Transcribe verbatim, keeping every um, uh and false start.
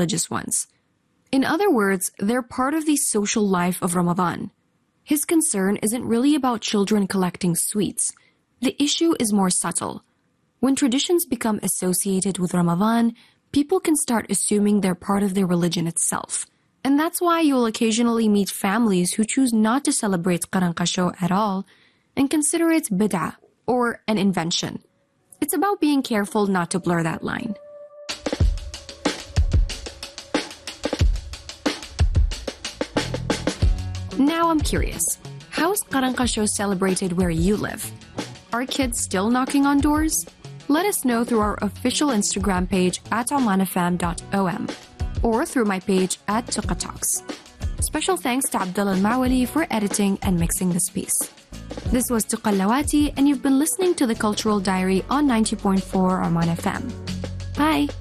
religious ones. In other words, they're part of the social life of Ramadan. His concern isn't really about children collecting sweets. The issue is more subtle. When traditions become associated with Ramadan, people can start assuming they're part of their religion itself. And that's why you'll occasionally meet families who choose not to celebrate Qaranqasho at all and consider it bid'ah, or an invention. It's about being careful not to blur that line. Now I'm curious, how's Qaranqasho celebrated where you live? Are kids still knocking on doors? Let us know through our official Instagram page at omanfm dot o m or through my page at Tuqa Talks. Special thanks to Abdullah Al-Mawali for editing and mixing this piece. This was Tuqa Lawati, and you've been listening to The Cultural Diary on ninety point four Oman F M. Bye!